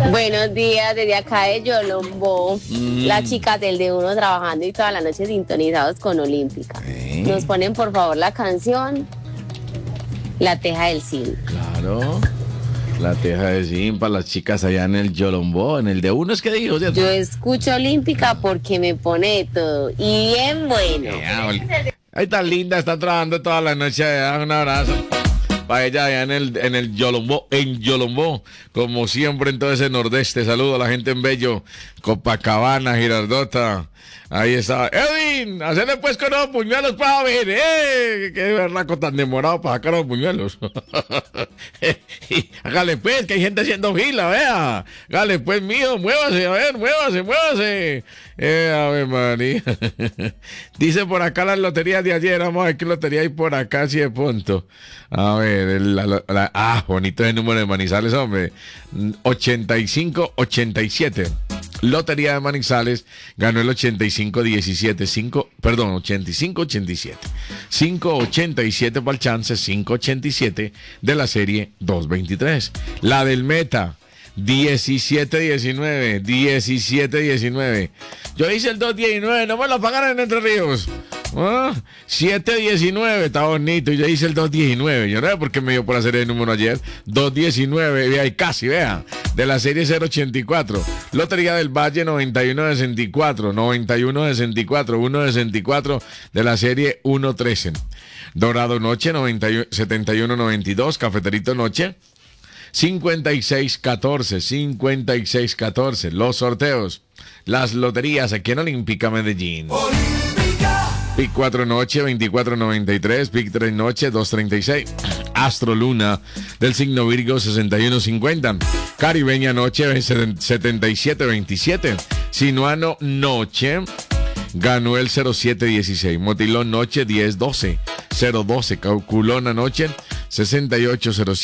Buenos días, desde acá de Yolombo, las chicas del de uno trabajando y toda la noche sintonizados con Olímpica. Nos ponen por favor la canción La Teja del Zinc. Claro, La Teja del Zinc para las chicas allá en el Yolombo, en el de uno es que dijo, ¿cierto? Yo escucho Olímpica porque me pone de todo y bien bueno. Ahí está linda, está trabajando toda la noche, un abrazo. Para ella allá en el Yolombo, como siempre en todo ese nordeste. Saludo a la gente en Bello, Copacabana, Girardota. Ahí está. Edwin, hacerle pues con los puñuelos para ver, qué berraco tan demorado para sacar los puñuelos. Hágale pues, que hay gente haciendo fila, vea. Hágale pues, mío, muévase, a ver, muévase. A ver, María. Dice por acá las loterías de ayer. Vamos a ver qué lotería hay por acá, si de punto. A ver, bonito ese número de Manizales, hombre. 85-87. Lotería de Manizales ganó el 85-17. 85-87. 5-87 para el chance, 5-87 de la serie 223. La del Meta. 17-19. Yo hice el 2-19, no me lo pagaron en Entre Ríos. 7-19, está bonito. Yo hice el 2-19. Yo no sé por qué me dio por hacer el número ayer. 2-19, vea, y casi, vea. De la serie 0-84. Lotería del Valle 91-64. 91-64. 1-64 de la serie 1-13. Dorado Noche 71-92. Cafeterito Noche 56-14. Los sorteos. Las loterías aquí en Olímpica Medellín. PIC 4 Noche 24-93. PIC 3 Noche 2-36. Astro Luna del signo Virgo 61-50. Caribeña Noche 77-27. Sinuano Noche ganó el 07-16. Motilón Noche 10-12. 0-12. Cauculona Noche 68-07.